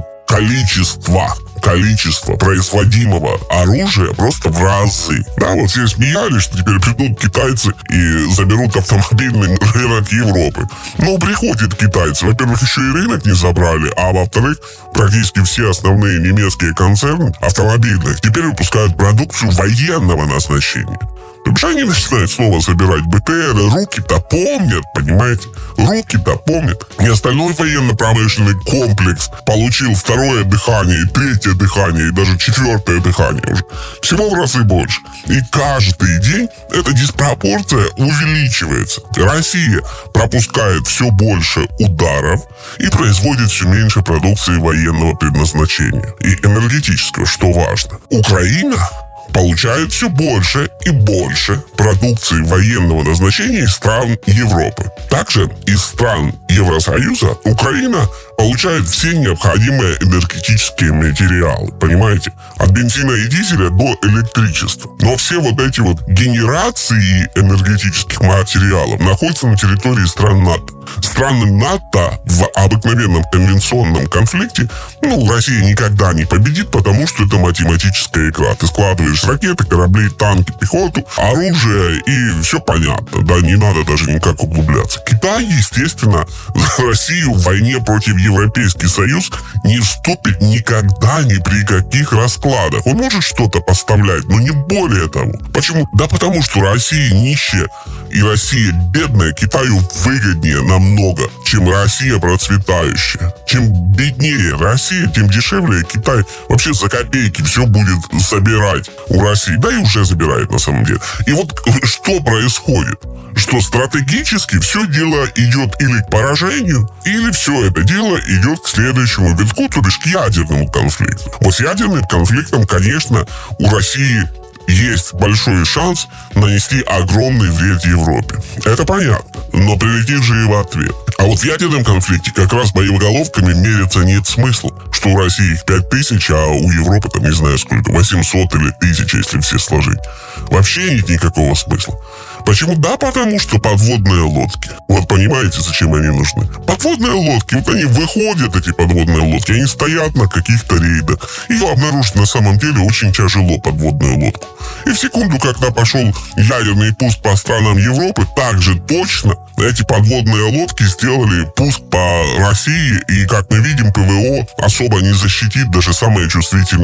количество производимого оружия просто в разы. Да, вот все смеялись, что теперь придут китайцы и заберут автомобильный рынок Европы. Но приходят китайцы. Во-первых, еще и рынок не забрали, а во-вторых, практически все основные немецкие концерны автомобильных теперь выпускают продукцию военного назначения. То бишь они начинают снова собирать БТРы, руки-то помнят, понимаете? Руки-то помнят. И остальной военно-промышленный комплекс получил 2-е дыхание, и 3-е дыхание, и даже 4-е дыхание уже. Всего в разы больше. И каждый день эта диспропорция увеличивается. Россия пропускает все больше ударов и производит все меньше продукции военного предназначения. И энергетического, что важно. Украина получает все больше и больше продукции военного назначения из стран Европы. Также из стран Евросоюза Украина получает все необходимые энергетические материалы, понимаете? От бензина и дизеля до электричества. Но все вот эти вот генерации энергетических материалов находятся на территории стран НАТО. Страны НАТО в обыкновенном конвенционном конфликте, Россия никогда не победит, потому что это математическая игра. Ты складываешь ракеты, корабли, танки, пехоту, оружие, и все понятно. Да, не надо даже никак углубляться. Китай, естественно, за Россию в войне против Европейский Союз не вступит никогда ни при каких раскладах. Он может что-то поставлять, но не более того. Почему? Да потому что Россия нищая и Россия бедная Китаю выгоднее намного, чем Россия процветающая. Чем беднее Россия, тем дешевле Китай вообще за копейки все будет забирать у России. Да и уже забирает на самом деле. И вот что происходит? что стратегически все дело идет или к поражению, или все это дело идет к следующему витку, то бишь к ядерному конфликту. Вот с ядерным конфликтом, конечно, у России есть большой шанс нанести огромный вред Европе. Это понятно, но прилетит же и в ответ. А вот в ядерном конфликте как раз боеголовками мериться нет смысла. Что у России их 5000, а у Европы, там, не знаю сколько, 800 или 1000, если все сложить. Вообще нет никакого смысла. Почему? Да, потому что подводные лодки. Вот понимаете, зачем они нужны? Подводные лодки, вот они выходят, эти подводные лодки, они стоят на каких-то рейдах. Ее обнаружить на самом деле очень тяжело, подводную лодку. И в секунду, когда пошел ядерный пуск по странам Европы, также точно эти подводные лодки сделали пуск по России. И, как мы видим, ПВО особо не защитит даже самые чувствительные